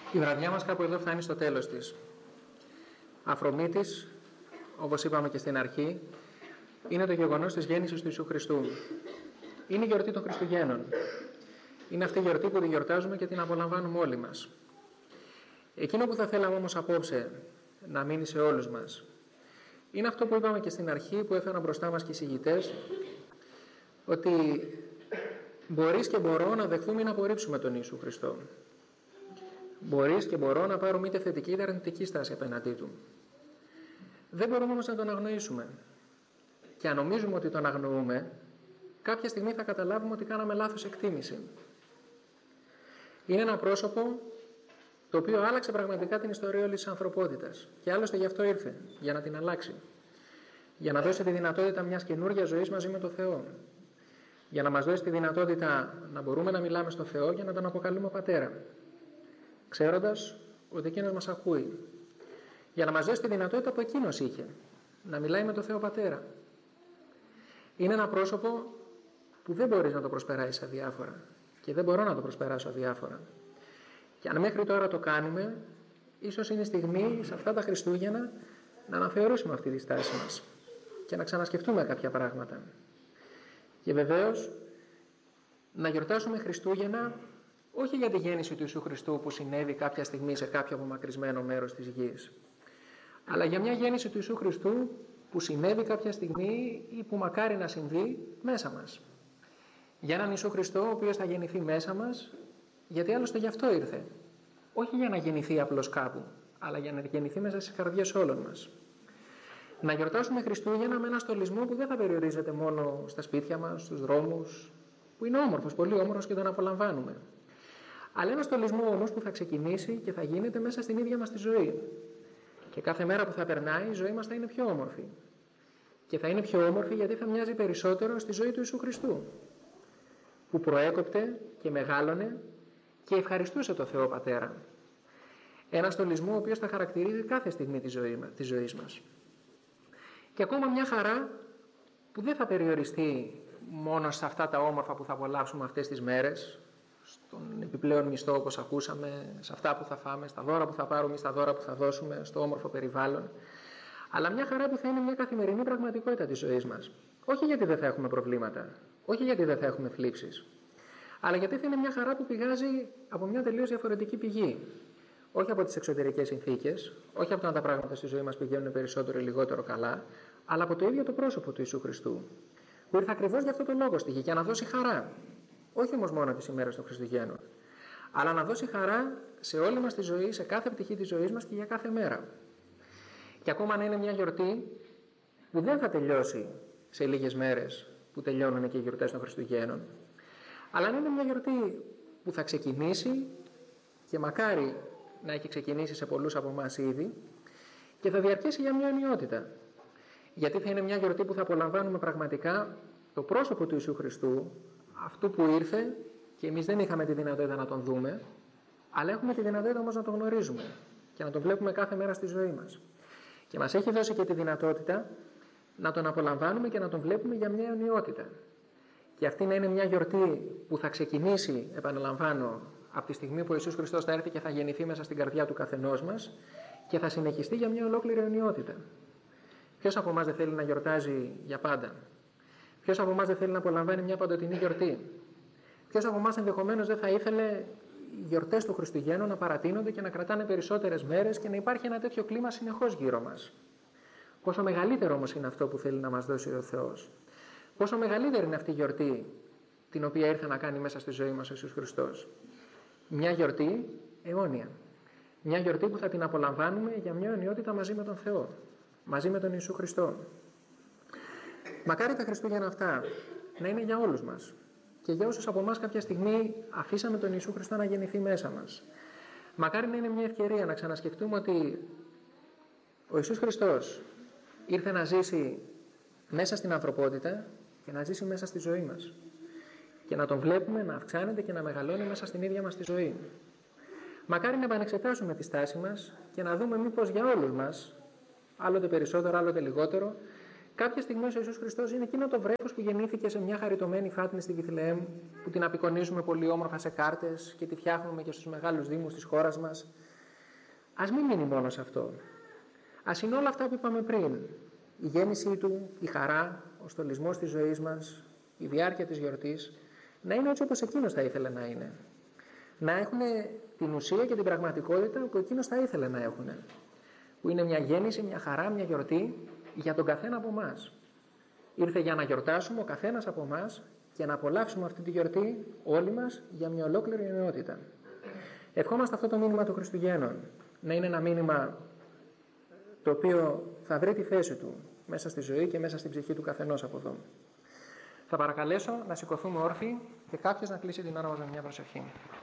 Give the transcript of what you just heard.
Η βραδιά μας κάπου εδώ φτάνει στο τέλος της. Αφρομήτης, όπως είπαμε και στην αρχή, είναι το γεγονός της γέννησης του Ιησού Χριστού. Είναι η γιορτή των Χριστουγέννων. Είναι αυτή η γιορτή που τη γιορτάζουμε και την απολαμβάνουμε όλοι μας. Εκείνο που θα θέλαμε όμως απόψε να μείνει σε όλους μας είναι αυτό που είπαμε και στην αρχή, που έφεραν μπροστά μας και οι συγητές, ότι μπορείς και μπορώ να δεχθούμε ή να απορρίψουμε τον Ιησού Χριστό. Μπορείς και μπορώ να πάρουμε είτε θετική είτε αρνητική στάση απέναντί του. Δεν μπορούμε όμως να τον αγνοήσουμε. Και αν νομίζουμε ότι τον αγνοούμε, κάποια στιγμή θα καταλάβουμε ότι κάναμε λάθος εκτίμηση. Είναι ένα πρόσωπο το οποίο άλλαξε πραγματικά την ιστορία όλης της ανθρωπότητας. Και άλλωστε γι' αυτό ήρθε, για να την αλλάξει. Για να δώσει τη δυνατότητα μιας καινούργιας ζωής μαζί με τον Θεό. Για να μας δώσει τη δυνατότητα να μπορούμε να μιλάμε στον Θεό και να τον αποκαλούμε Πατέρα. Ξέροντας ότι εκείνος μας ακούει. Για να μας δώσει τη δυνατότητα που εκείνος είχε. Να μιλάει με τον Θεό Πατέρα. Είναι ένα πρόσωπο που δεν μπορείς να το προσπεράσεις αδιάφορα. Και δεν μπορώ να το προσπεράσω αδιάφορα. Και αν μέχρι τώρα το κάνουμε, ίσως είναι η στιγμή σε αυτά τα Χριστούγεννα να αναθεωρήσουμε αυτή τη στάση μας και να ξανασκεφτούμε κάποια πράγματα. Και βεβαίως να γιορτάσουμε Χριστούγεννα όχι για τη γέννηση του Ιησού Χριστού που συνέβη κάποια στιγμή σε κάποιο απομακρυσμένο μέρος της γης, αλλά για μια γέννηση του Ιησού Χριστού που συνέβη κάποια στιγμή ή που μακάρι να συμβεί μέσα μας. Για έναν Ιησού Χριστό ο οποίος θα γεννηθεί μέσα μας, γιατί άλλωστε γι' αυτό ήρθε. Όχι για να γεννηθεί απλώς κάπου, αλλά για να γεννηθεί μέσα στις καρδιές όλων μας. Να γιορτάσουμε Χριστούγεννα με ένα στολισμό που δεν θα περιορίζεται μόνο στα σπίτια μας, στους δρόμους, που είναι όμορφος, πολύ όμορφος και τον απολαμβάνουμε. Αλλά ένα στολισμό όμως που θα ξεκινήσει και θα γίνεται μέσα στην ίδια μας τη ζωή. Και κάθε μέρα που θα περνάει η ζωή μας θα είναι πιο όμορφη. Και θα είναι πιο όμορφη γιατί θα μοιάζει περισσότερο στη ζωή του Ιησού Χριστού, που προέκοπτε και μεγάλωνε και ευχαριστούσε το Θεό Πατέρα. Ένα στολισμό ο οποίος θα χαρακτηρίζει κάθε στιγμή της ζωής μας. Και ακόμα μια χαρά που δεν θα περιοριστεί μόνο σε αυτά τα όμορφα που θα απολαύσουμε αυτές τις μέρες, στον επιπλέον μισθό όπως ακούσαμε, σε αυτά που θα φάμε, στα δώρα που θα πάρουμε ή στα δώρα που θα δώσουμε, στο όμορφο περιβάλλον, αλλά μια χαρά που θα είναι μια καθημερινή πραγματικότητα της ζωής μας. Όχι γιατί δεν θα έχουμε προβλήματα, όχι γιατί δεν θα έχουμε θλίψεις, αλλά γιατί θα είναι μια χαρά που πηγάζει από μια τελείως διαφορετική πηγή. Όχι από τις εξωτερικές συνθήκες, όχι από το αν τα πράγματα στη ζωή μας πηγαίνουν περισσότερο ή λιγότερο καλά, αλλά από το ίδιο το πρόσωπο του Ιησού Χριστού, που ήρθε ακριβώς για αυτό το λόγο στη γη, για να δώσει χαρά. Όχι όμως μόνο τις ημέρες των Χριστουγέννων, αλλά να δώσει χαρά σε όλη μας τη ζωή, σε κάθε πτυχή της ζωής μας και για κάθε μέρα. Και ακόμα να είναι μια γιορτή που δεν θα τελειώσει σε λίγες μέρες που τελειώνουν και οι γιορτές των Χριστουγέννων, αλλά να είναι μια γιορτή που θα ξεκινήσει και μακάρι να έχει ξεκινήσει σε πολλούς από εμάς ήδη και θα διαρκέσει για μια αιωνιότητα. Γιατί θα είναι μια γιορτή που θα απολαμβάνουμε πραγματικά το πρόσωπο του Ιησού Χριστού, αυτού που ήρθε και εμείς δεν είχαμε τη δυνατότητα να τον δούμε, αλλά έχουμε τη δυνατότητα όμως να τον γνωρίζουμε και να τον βλέπουμε κάθε μέρα στη ζωή μας. Και μας έχει δώσει και τη δυνατότητα να τον απολαμβάνουμε και να τον βλέπουμε για μια αιωνιότητα. Και αυτή να είναι μια γιορτή που θα ξεκινήσει, επαναλαμβάνω, από τη στιγμή που ο Ιησούς Χριστός θα έρθει και θα γεννηθεί μέσα στην καρδιά του καθενός μας και θα συνεχιστεί για μια ολόκληρη αιωνιότητα. Ποιος από εμάς δεν θέλει να γιορτάζει για πάντα? Ποιος από εμάς δεν θέλει να απολαμβάνει μια παντοτινή γιορτή? Ποιος από εμάς ενδεχομένως δεν θα ήθελε οι γιορτές του Χριστουγέννου να παρατείνονται και να κρατάνε περισσότερες μέρες και να υπάρχει ένα τέτοιο κλίμα συνεχώς γύρω μας? Πόσο μεγαλύτερο όμως είναι αυτό που θέλει να μας δώσει ο Θεός. Πόσο μεγαλύτερη είναι αυτή η γιορτή την οποία ήρθε να κάνει μέσα στη ζωή μας ο Ιησούς Χριστός. Μια γιορτή αιώνια. Μια γιορτή που θα την απολαμβάνουμε για μια αιωνιότητα μαζί με τον Θεό. Μαζί με τον Ιησού Χριστό. Μακάρι τα Χριστούγεννα αυτά να είναι για όλους μας. Και για όσους από εμάς κάποια στιγμή αφήσαμε τον Ιησού Χριστό να γεννηθεί μέσα μας. Μακάρι να είναι μια ευκαιρία να ξανασκεφτούμε ότι ο Ιησούς Χριστός ήρθε να ζήσει μέσα στην ανθρωπότητα και να ζήσει μέσα στη ζωή μας. Και να τον βλέπουμε να αυξάνεται και να μεγαλώνει μέσα στην ίδια μας τη ζωή. Μακάρι να επανεξετάσουμε τη στάση μας και να δούμε μήπως για όλους μας, άλλοτε περισσότερο, άλλοτε λιγότερο, Κάποια στιγμή ο Ιησούς Χριστός είναι εκείνο το βρέφος που γεννήθηκε σε μια χαριτωμένη φάτνη στη Βιθλεέμ, που την απεικονίζουμε πολύ όμορφα σε κάρτες και τη φτιάχνουμε και στους μεγάλους δήμους της χώρας μας. Ας μην μείνει μόνο σε αυτό. Ας είναι όλα αυτά που είπαμε πριν. Η γέννησή του, η χαρά, ο στολισμός της ζωής μας, η διάρκεια της γιορτής, να είναι έτσι όπως εκείνος θα ήθελε να είναι. Να έχουν την ουσία και την πραγματικότητα που εκείνος θα ήθελε να έχουν. Που είναι μια γέννηση, μια χαρά, μια γιορτή για τον καθένα από εμάς. Ήρθε για να γιορτάσουμε ο καθένας από εμάς και να απολαύσουμε αυτή τη γιορτή όλοι μας για μια ολόκληρη αιωνιότητα. Ευχόμαστε αυτό το μήνυμα των Χριστουγέννων να είναι ένα μήνυμα το οποίο θα βρει τη θέση του μέσα στη ζωή και μέσα στην ψυχή του καθενός από εδώ. Θα παρακαλέσω να σηκωθούμε όρθιοι και κάποιος να κλείσει την ώρα μας με μια προσευχή.